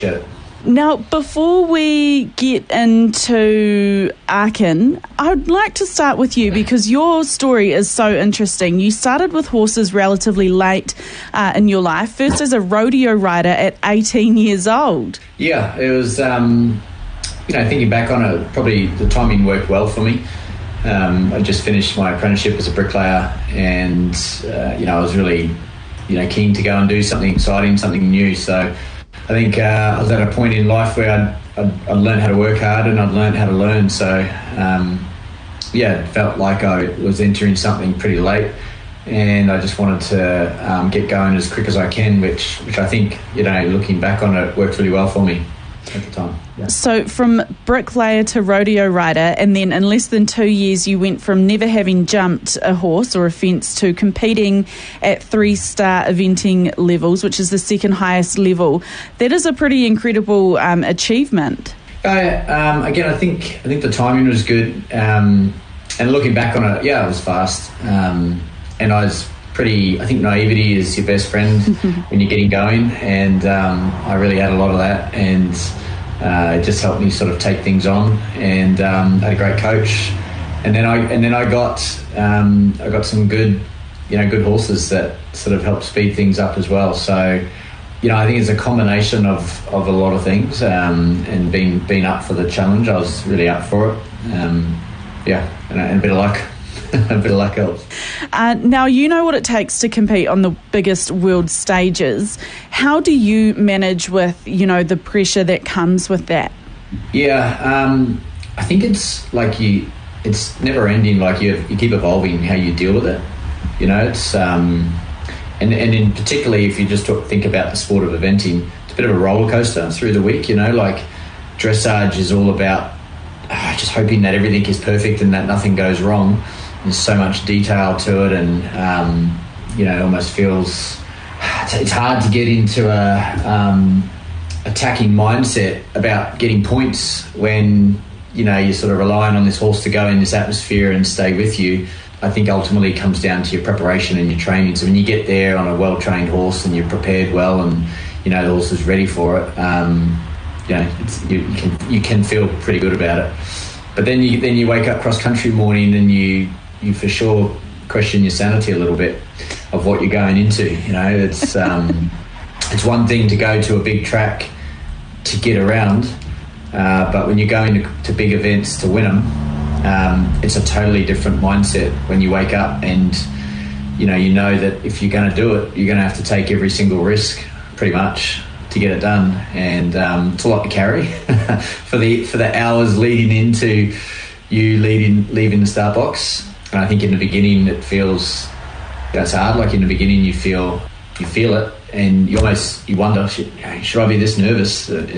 it. Now, before we get into Aachen, I'd like to start with you because your story is so interesting. You started with horses relatively late in your life, first as a rodeo rider at 18 years old. Yeah, it was, thinking back on it, probably the timing worked well for me. I just finished my apprenticeship as a bricklayer and, I was really, keen to go and do something exciting, something new. So I think I was at a point in life where I'd learned how to work hard and I'd learned how to learn. So, it felt like I was entering something pretty late and I just wanted to get going as quick as I can, which I think, looking back on it, worked really well for me at the time. Yeah. So from bricklayer to rodeo rider, and then in less than 2 years you went from never having jumped a horse or a fence to competing at 3-star eventing levels, which is the second highest level. That is a pretty incredible achievement. Again, I think the timing was good, and looking back on it, it was fast, and I was pretty. I think naivety is your best friend when you're getting going, and I really had a lot of that, and it just helped me sort of take things on, and had a great coach, and then I got some good horses that sort of helped speed things up as well. So I think it's a combination of a lot of things, and being up for the challenge. I was really up for it, and a bit of luck. A bit of luck helps. Now, you know what it takes to compete on the biggest world stages. How do you manage with, the pressure that comes with that? Yeah, I think it's like it's never ending. Like you keep evolving how you deal with it. It's and in particularly if you just think about the sport of eventing, it's a bit of a roller coaster through the week. Like dressage is all about just hoping that everything is perfect and that nothing goes wrong. There's so much detail to it, and it almost feels it's hard to get into a attacking mindset about getting points when you're sort of relying on this horse to go in this atmosphere and stay with you. I think ultimately it comes down to your preparation and your training. So when you get there on a well-trained horse and you're prepared well, and the horse is ready for it, you can feel pretty good about it. But then you wake up cross country morning and you for sure question your sanity a little bit of what you're going into. It's it's one thing to go to a big track to get around, but when you're going to big events to win them, it's a totally different mindset when you wake up and you know that if you're going to do it, you're going to have to take every single risk pretty much to get it done, and it's a lot to carry for the hours leading into you leaving the start box. And I think in the beginning it feels that's hard. Like in the beginning you feel it, and you wonder, should I be this nervous?